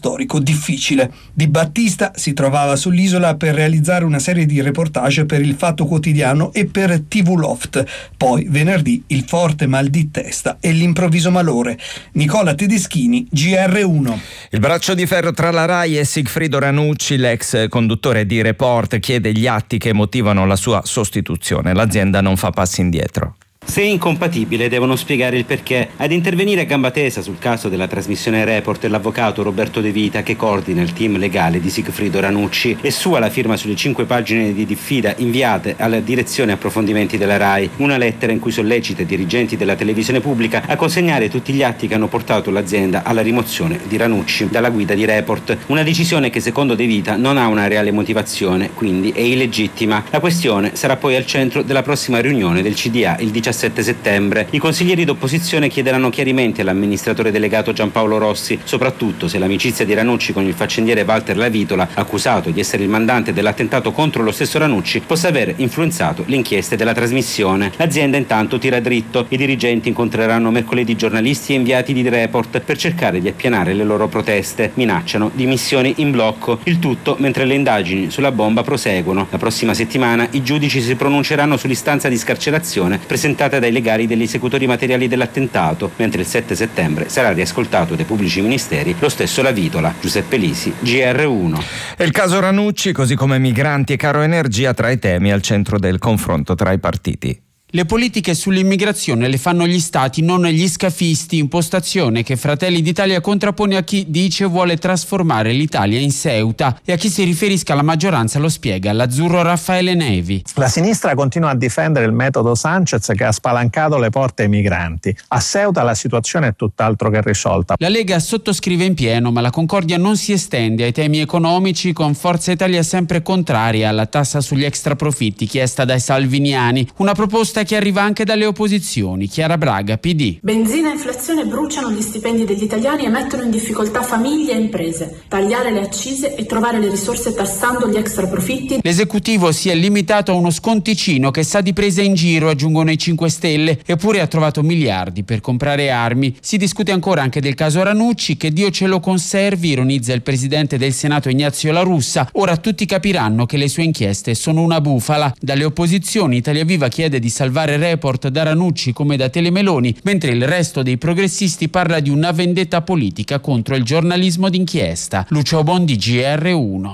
storico difficile. Di Battista si trovava sull'isola per realizzare una serie di reportage per Il Fatto Quotidiano e per TV Loft. Poi venerdì il forte mal di testa e l'improvviso malore. Nicola Tedeschini, GR1. Il braccio di ferro tra la Rai e Sigfrido Ranucci, l'ex conduttore di Report, chiede gli atti che motivano la sua sostituzione. L'azienda non fa passi indietro. Se incompatibile, devono spiegare il perché. Ad intervenire a gamba tesa sul caso della trasmissione Report è l'avvocato Roberto De Vita, che coordina il team legale di Sigfrido Ranucci. È sua la firma sulle 5 pagine di diffida inviate alla direzione approfondimenti della Rai, una lettera in cui sollecita i dirigenti della televisione pubblica a consegnare tutti gli atti che hanno portato l'azienda alla rimozione di Ranucci dalla guida di Report. Una decisione che secondo De Vita non ha una reale motivazione, quindi è illegittima. La questione sarà poi al centro della prossima riunione del CDA il 17 settembre. I consiglieri d'opposizione chiederanno chiarimenti all'amministratore delegato Giampaolo Rossi, soprattutto se l'amicizia di Ranucci con il faccendiere Walter Lavitola, accusato di essere il mandante dell'attentato contro lo stesso Ranucci, possa aver influenzato le inchieste della trasmissione. L'azienda intanto tira dritto. I dirigenti incontreranno mercoledì giornalisti e inviati di Report per cercare di appianare le loro proteste. Minacciano dimissioni in blocco. Il tutto mentre le indagini sulla bomba proseguono. La prossima settimana i giudici si pronunceranno sull'istanza di scarcerazione presentata dai legali degli esecutori materiali dell'attentato, mentre il 7 settembre sarà riascoltato dai pubblici ministeri lo stesso Lavitola. Giuseppe Lisi, GR1. E il caso Ranucci, così come migranti e caro energia, tra i temi al centro del confronto tra i partiti. Le politiche sull'immigrazione le fanno gli stati, non gli scafisti, impostazione che Fratelli d'Italia contrappone a chi dice vuole trasformare l'Italia in Ceuta, e a chi si riferisca alla maggioranza lo spiega l'azzurro Raffaele Nevi. La sinistra continua a difendere il metodo Sanchez che ha spalancato le porte ai migranti. A Ceuta la situazione è tutt'altro che risolta. La Lega sottoscrive in pieno, ma la concordia non si estende ai temi economici, con Forza Italia sempre contraria alla tassa sugli extraprofitti chiesta dai salviniani, una proposta che arriva anche dalle opposizioni. Chiara Braga, PD. Benzina e inflazione bruciano gli stipendi degli italiani e mettono in difficoltà famiglie e imprese. Tagliare le accise e trovare le risorse tassando gli extraprofitti. L'esecutivo si è limitato a uno sconticino che sa di presa in giro, aggiungono i 5 Stelle, eppure ha trovato miliardi per comprare armi. Si discute ancora anche del caso Ranucci, che Dio ce lo conservi, ironizza il presidente del Senato Ignazio La Russa. Ora tutti capiranno che le sue inchieste sono una bufala. Dalle opposizioni Italia Viva chiede di salvare Report da Ranucci come da Telemeloni, mentre il resto dei progressisti parla di una vendetta politica contro il giornalismo d'inchiesta. Lucio Bondi, GR1.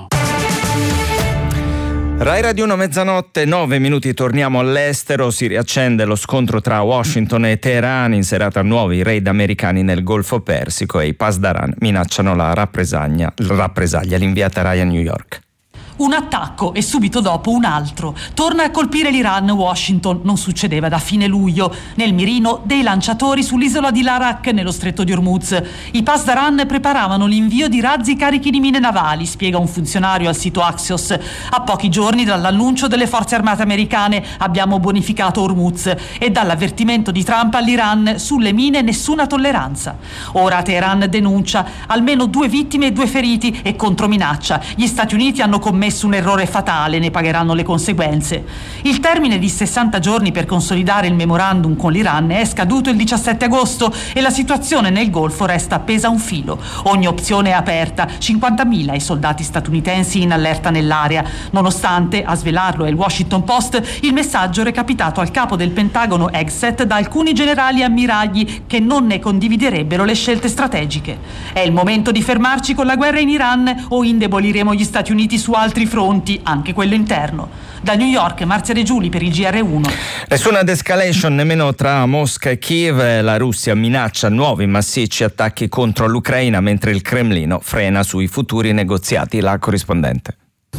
Rai Radio 1, mezzanotte, 9 minuti, torniamo all'estero. Si riaccende lo scontro tra Washington e Teheran in serata a nuovi raid americani nel Golfo Persico, e i Pasdaran minacciano la rappresaglia. L'inviata Rai a New York. Un attacco e subito dopo un altro. Torna a colpire l'Iran Washington. Non succedeva da fine luglio. Nel mirino dei lanciatori sull'isola di Larak nello stretto di Hormuz. I Pasdaran preparavano l'invio di razzi carichi di mine navali, spiega un funzionario al sito Axios. A pochi giorni dall'annuncio delle forze armate americane abbiamo bonificato Hormuz, e dall'avvertimento di Trump all'Iran sulle mine nessuna tolleranza. Ora Teheran denuncia almeno 2 vittime e 2 feriti e controminaccia. Gli Stati Uniti hanno commesso un errore fatale, ne pagheranno le conseguenze. Il termine di 60 giorni per consolidare il memorandum con l'Iran è scaduto il 17 agosto e la situazione nel Golfo resta appesa a un filo. Ogni opzione è aperta, 50.000 i soldati statunitensi in allerta nell'area. Nonostante, a svelarlo è il Washington Post, il messaggio recapitato al capo del Pentagono Hegseth da alcuni generali e ammiragli che non ne condividerebbero le scelte strategiche. È il momento di fermarci con la guerra in Iran o indeboliremo gli Stati Uniti su altri fronti, anche quello interno. Da New York, Marzia De Giuli per il GR1. Nessuna de-escalation nemmeno tra Mosca e Kiev. La Russia minaccia nuovi massicci attacchi contro l'Ucraina, mentre il Cremlino frena sui futuri negoziati. La corrispondente.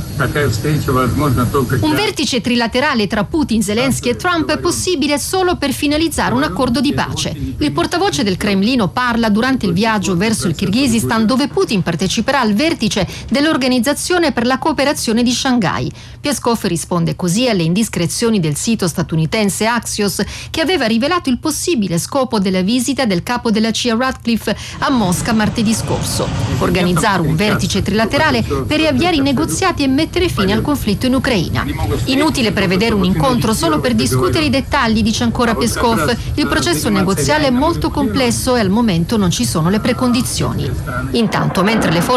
Un vertice trilaterale tra Putin, Zelensky e Trump è possibile solo per finalizzare un accordo di pace. Il portavoce del Cremlino parla durante il viaggio verso il Kirghizistan, dove Putin parteciperà al vertice dell'Organizzazione per la cooperazione di Shanghai. Peskov risponde così alle indiscrezioni del sito statunitense Axios, che aveva rivelato il possibile scopo della visita del capo della CIA Ratcliffe a Mosca martedì scorso: organizzare un vertice trilaterale per riavviare i negoziati e mettere fine al conflitto in Ucraina. Inutile prevedere un incontro solo per discutere i dettagli, dice ancora Peskov. Il processo negoziale è molto complesso e al momento non ci sono le precondizioni. Intanto, mentre le forze